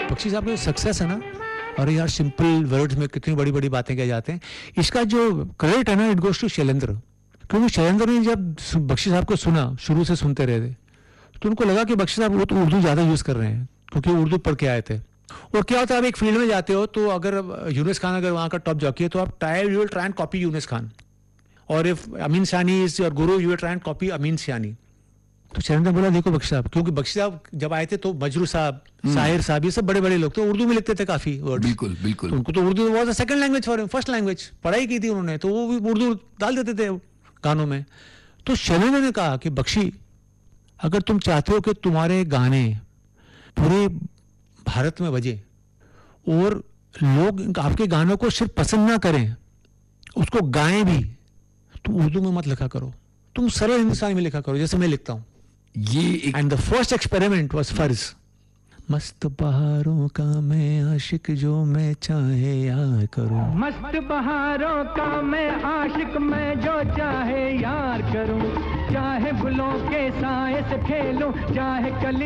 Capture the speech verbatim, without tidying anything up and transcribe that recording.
बख्शी साहब की सक्सेस है ना, और यार सिंपल वर्ड्स में कितनी बड़ी बड़ी बातें कह जाते हैं, इसका जो क्रेडिट है ना इट गोज टू शैलेंद्र। क्योंकि शैलेंद्र ने जब बख्शी साहब को सुना, शुरू से सुनते रहे थे, तो उनको लगा कि बख्शी साहब वो तो उर्दू ज़्यादा यूज़ कर रहे हैं क्योंकि उर्दू पढ़ के आए थे। और क्या होता है, आप एक फील्ड में जाते हो तो अगर यूनुस खान अगर वहाँ का टॉप जॉकी है तो आप try you will try and copy Yunus Khan, और इफ अमीन सानी is your Guru you will try and copy अमीन सानी। तो शैलेंद्र बोला देखो बख्शी साहब, क्योंकि बख्शी साहब जब आए थे तो मजरू साहब, साहिर साहब, ये सब बड़े बड़े लोग थे, उर्दू में लिखते थे काफी वर्ड। बिल्कुल बिल्कुल। तो उनको तो Urdu was a second language for him, first language पढ़ाई की थी उन्होंने, तो वो भी उर्दू डाल देते थे गानों में। तो शैलेंद्र ने कहा कि बख्शी अगर तुम चाहते हो कि तुम्हारे गाने पूरे भारत में बजे और लोग आपके गानों को सिर्फ पसंद ना करें, उसको गाएं भी, तो उर्दू में मत लिखा करो, तुम सरल हिंदुस्तानी में लिखा करो जैसे मैं लिखता हूं। ये and the first experiment was फर्ज। मस्त बहारों का मैं आशिक जो मैं चाहे यार करूं, मस्त बहारों का मैं आशिक मैं जो चाहे यार करूं, चाहे गुलों के साए से खेलूं, चाहे कली